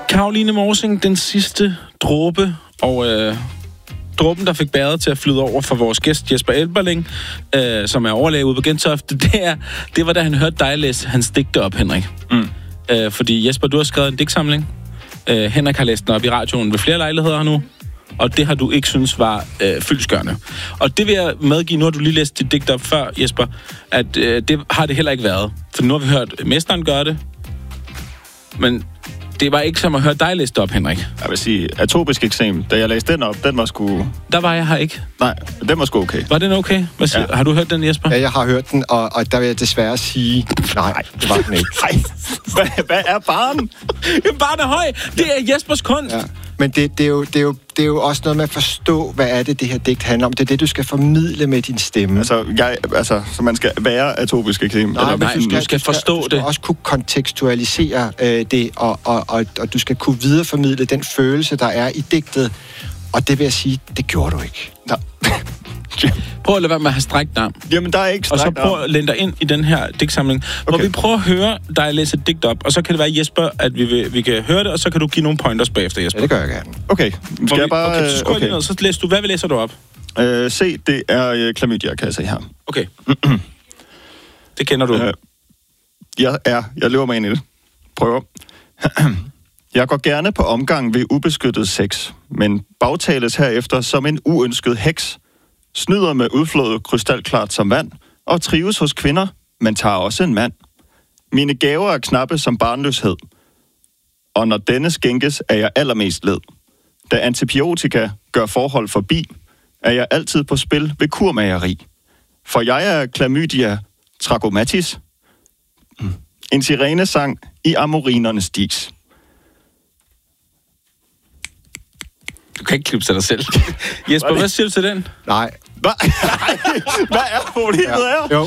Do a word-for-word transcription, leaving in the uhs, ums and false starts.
Caroline Morsing, den sidste dråbe, og øh, dråben, der fik bæret til at flyde over for vores gæst Jesper Elberling, øh, som er overlæge ude på Gentofte, det, er, det var da han hørte dig læse hans digte op, Henrik. Mm. Øh, fordi Jesper, du har skrevet en digtsamling. Øh, Henrik har læst den op i radioen ved flere lejligheder nu, og det har du ikke synes var øh, fyldestgørende. Og det vil jeg medgive, nu har du lige læst dit digt op før, Jesper, at øh, det har det heller ikke været. For nu har vi hørt mesteren gøre det, men det var ikke som at høre dig læse op, Henrik. Jeg vil sige, atopisk eksem, da jeg læste den op, den var sgu... Der var jeg her ikke. Nej, den var sgu okay. Var den okay? Hvad siger? Ja. Har du hørt den, Jesper? Ja, jeg har hørt den, og, og der vil jeg desværre sige, nej, det var den ikke. Nej, hvad, hvad er barn? Barn er høj! Det er Jespers kunst! Ja. Men det, det, er jo, det, er jo, det er jo også noget med at forstå, hvad er det, det her digt handler om. Det er det, du skal formidle med din stemme. Altså, jeg, altså så man skal være atopisk eksem? Nej, nej, du skal, du skal forstå du skal, det. Du skal også kunne kontekstualisere øh, det, og, og, og, og du skal kunne videreformidle den følelse, der er i digtet. Og det vil jeg sige, det gjorde du ikke. Nej. Prøv at lade være med at have strækt arm. Jamen, der er ikke strækt arm. Og så prøv at læne dig ind i den her digtsamling, okay, hvor vi prøver at høre dig læse et digt op, og så kan det være, Jesper, at vi, vil, vi kan høre det, og så kan du give nogle pointers bagefter, Jesper. Ja, det gør jeg gerne. Okay, skal vi, jeg bare... Okay, så skål okay. Ned, så læser du. Hvad læser du op? Øh, se, det er uh, klamydia, kan jeg sige her. Okay. Det kender du. Øh, jeg er, jeg løber mig ind i det. Prøver. Jeg går gerne på omgang ved ubeskyttet sex, men bagtales herefter som en uønsket heks. Snyder med udflået krystalklart som vand, og trives hos kvinder, men tager også en mand. Mine gaver er knappe som barnløshed, og når denne skænkes, er jeg allermest led. Da antibiotika gør forhold forbi, er jeg altid på spil ved kurmageri. For jeg er klamydia trachomatis, en sirenesang i amorinernes dis. Du kan ikke klipse dig selv. Jesper, hvad siger du til den? Nej. Hvad, hvad er problemet her? Jo,